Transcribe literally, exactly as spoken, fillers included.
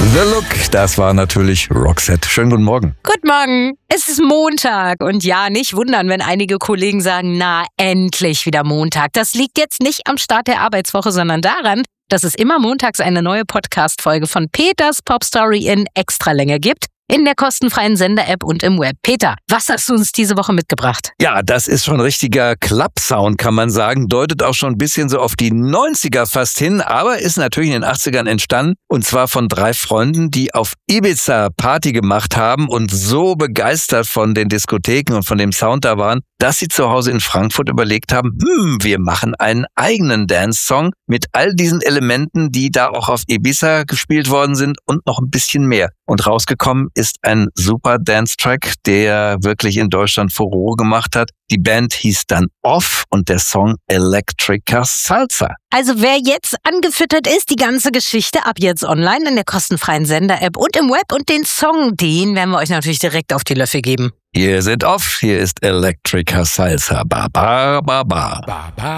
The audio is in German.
The Look, das war natürlich Roxette. Schönen guten Morgen. Guten Morgen. Es ist Montag und ja, nicht wundern, wenn einige Kollegen sagen, na, endlich wieder Montag. Das liegt jetzt nicht am Start der Arbeitswoche, sondern daran, dass es immer montags eine neue Podcast-Folge von Peters Popstory in Extralänge gibt. In der kostenfreien Sender-App und im Web. Peter, was hast du uns diese Woche mitgebracht? Ja, das ist schon richtiger Club-Sound, kann man sagen. Deutet auch schon ein bisschen so auf die neunziger fast hin, aber ist natürlich in den achtzigern entstanden. Und zwar von drei Freunden, die auf Ibiza Party gemacht haben und so begeistert von den Diskotheken und von dem Sound da waren, dass sie zu Hause in Frankfurt überlegt haben, hm, wir machen einen eigenen Dance-Song mit all diesen Elementen, die da auch auf Ibiza gespielt worden sind und noch ein bisschen mehr. Und rausgekommen ist ein super Dance-Track, der wirklich in Deutschland Furore gemacht hat. Die Band hieß dann Off und der Song Electrica Salsa. Also wer jetzt angefüttert ist, die ganze Geschichte ab jetzt online in der kostenfreien Sender-App und im Web und den Song, den werden wir euch natürlich direkt auf die Löffel geben. Hier sind Off, hier ist Electrica Salsa. Ba, ba, ba, ba. ba, ba.